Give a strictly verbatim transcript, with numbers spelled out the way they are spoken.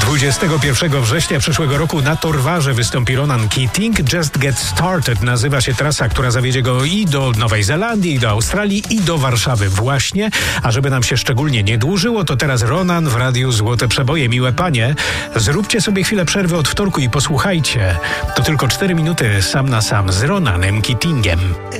dwudziestego pierwszego września przyszłego roku na Torwarze wystąpi Ronan Keating. Just Get Started nazywa się trasa, która zawiedzie go i do Nowej Zelandii, i do Australii, i do Warszawy właśnie. A żeby nam się szczególnie nie dłużyło, to teraz Ronan w Radiu Złote Przeboje. Miłe panie, zróbcie sobie chwilę przerwy od wtorku i posłuchajcie. To tylko cztery minuty sam na sam z Ronanem Keatingiem.